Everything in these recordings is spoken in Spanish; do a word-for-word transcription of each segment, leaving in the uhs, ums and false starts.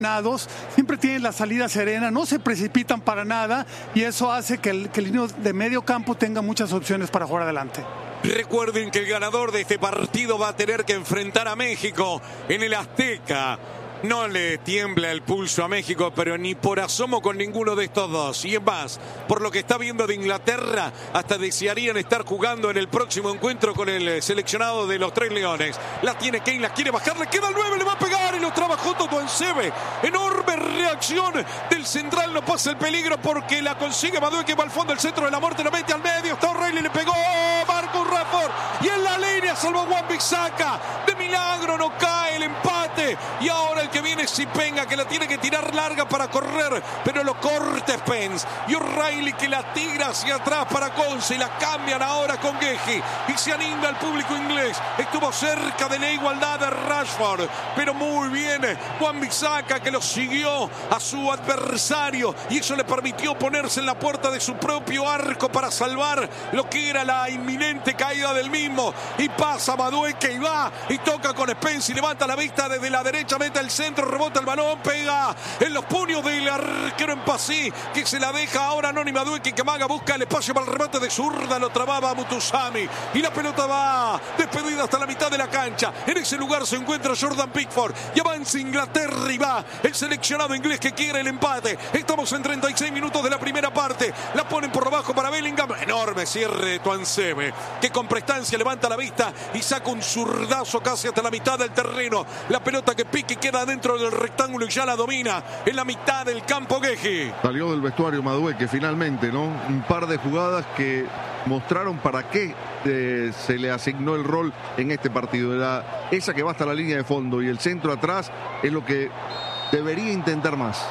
siempre tienen la salida serena, no se precipitan para nada y eso hace que el, que el niño de medio campo tenga muchas opciones para jugar adelante. Recuerden que el ganador de este partido va a tener que enfrentar a México en el Azteca. No le tiembla el pulso a México, pero ni por asomo con ninguno de estos dos. Y es más, por lo que está viendo de Inglaterra, hasta desearían estar jugando en el próximo encuentro con el seleccionado de los Tres Leones. La tiene Kane, la quiere bajar, le queda el nueve, le va a pegar y lo trabajó Tuanzebe. Enorme reacción del central, no pasa el peligro porque la consigue Madueque, que va al fondo, el centro de la muerte, lo mete al medio, está O'Reilly, le pegó Marcus Rashford y en la línea salvó Wan-Bissaka. De milagro no cae el empate y ahora el que viene es Zipenga, que la tiene que tirar larga para correr, pero lo corta Spence y O'Reilly que la tira hacia atrás para Conce y la cambian ahora con Guehi y se anima al público inglés. Estuvo cerca de la igualdad de Rashford, pero muy bien Wan-Bissaka, que lo siguió a su adversario y eso le permitió ponerse en la puerta de su propio arco para salvar lo que era la inminente caída del mismo. Y pasa Madueque y va y toca con Spence y levanta la vista desde la derecha, mete el centro, rebota el balón, pega en los puños del arquero en Pasí, que se la deja ahora Noni Madueque, que Maga busca el espacio para el remate de zurda, lo trababa Mutusami y la pelota va despedida hasta la mitad de la cancha. En ese lugar se encuentra Jordan Pickford y avanza Inglaterra y va el seleccionado inglés que quiere el empate. Estamos en treinta y seis minutos de la primera parte, la ponen por abajo para Bellingham, enorme cierre de Tuanzebe, que con prestancia levanta la vista y saca un zurdazo casi hasta la mitad del terreno. La pelota que pique queda dentro del rectángulo y ya la domina en la mitad del campo Guehi. Salió del vestuario Madueque finalmente, ¿no? Un par de jugadas que mostraron para qué eh, se le asignó el rol en este partido. Era esa que va hasta la línea de fondo y el centro atrás es lo que debería intentar más.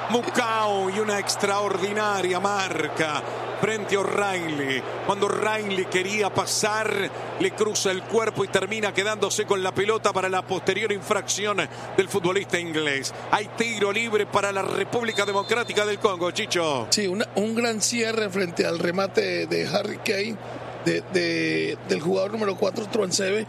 Mukau y una extraordinaria marca frente a O'Reilly. Cuando O'Reilly quería pasar, le cruza el cuerpo y termina quedándose con la pelota para la posterior infracción del futbolista inglés. Hay tiro libre para la República Democrática del Congo, Chicho. Sí, una, un gran cierre frente al remate de Harry Kane, de, de, del jugador número cuatro, Tuanzebe,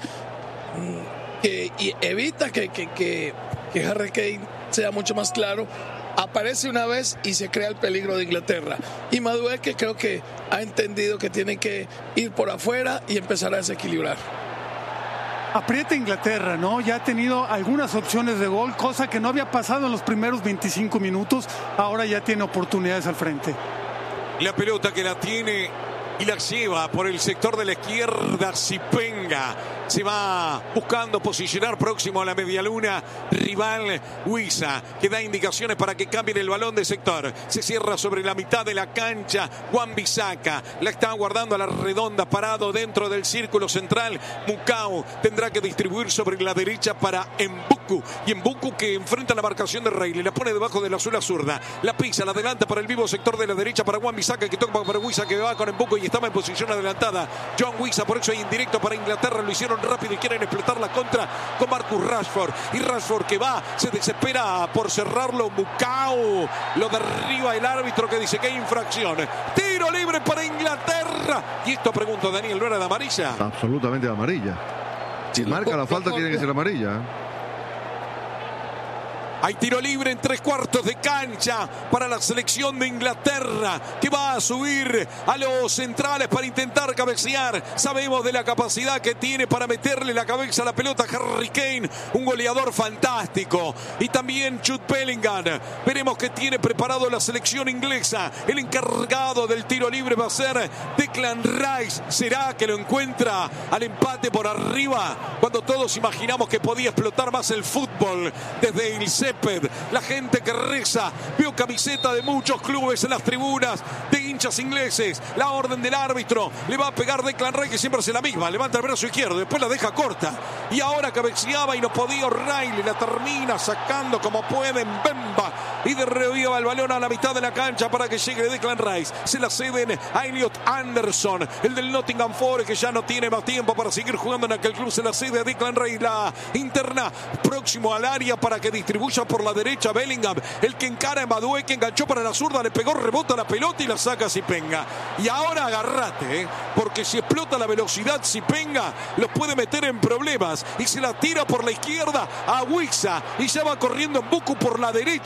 que y evita que, que, que, que Harry Kane sea mucho más claro. Aparece una vez y se crea el peligro de Inglaterra. Y Madueque creo que ha entendido que tiene que ir por afuera y empezar a desequilibrar. Aprieta Inglaterra, ¿no? Ya ha tenido algunas opciones de gol, cosa que no había pasado en los primeros veinticinco minutos. Ahora ya tiene oportunidades al frente. La pelota que la tiene y la lleva por el sector de la izquierda Zipenga. Se va buscando posicionar próximo a la medialuna rival Huiza, que da indicaciones para que cambien el balón de sector. Se cierra sobre la mitad de la cancha Wan-Bissaka, la está guardando a la redonda, parado dentro del círculo central. Mukau tendrá que distribuir sobre la derecha para Mbuku, y Mbuku que enfrenta la marcación de Reilly, la pone debajo de la suela zurda, la pisa, la adelanta para el vivo sector de la derecha para Wan-Bissaka, que toca para Huiza, que va con Mbuku y estaba en posición adelantada John Huiza, por eso hay indirecto para Inglaterra. Lo hicieron rápido y quieren explotar la contra con Marcus Rashford, y Rashford que va, se desespera por cerrarlo. Mukau lo derriba el árbitro, que dice que hay infracción. Tiro libre para Inglaterra, y esto pregunto, Daniel, ¿no era de amarilla? Absolutamente de amarilla. Si marca la falta tiene que ser amarilla. Hay tiro libre en tres cuartos de cancha para la selección de Inglaterra, que va a subir a los centrales para intentar cabecear. Sabemos de la capacidad que tiene para meterle la cabeza a la pelota Harry Kane, un goleador fantástico. Y también Jude Bellingham. Veremos qué tiene preparado la selección inglesa. El encargado del tiro libre va a ser Declan Rice. ¿Será que lo encuentra al empate por arriba? Cuando todos imaginamos que podía explotar más el fútbol desde el césped. La gente que reza, vio camiseta de muchos clubes en las tribunas, de hinchas ingleses. La orden del árbitro, le va a pegar Declan Rice, que siempre hace la misma, levanta el brazo izquierdo, después la deja corta, y ahora cabeceaba y no podía O'Reilly, la termina sacando como puede en Bemba, y derriba el balón a la mitad de la cancha para que llegue Declan Rice. Se la ceden a Elliot Anderson, el del Nottingham Forest, que ya no tiene más tiempo para seguir jugando en aquel club. Se la cede a Declan Rice, la interna próximo al área para que distribuya por la derecha Bellingham, el que encara a Madueke, que enganchó para la zurda, le pegó, rebota la pelota y la saca Zipenga. Y ahora agarrate, ¿eh? porque si explota la velocidad Zipenga, los puede meter en problemas. Y se la tira por la izquierda a Wixá y ya va corriendo en Buku por la derecha.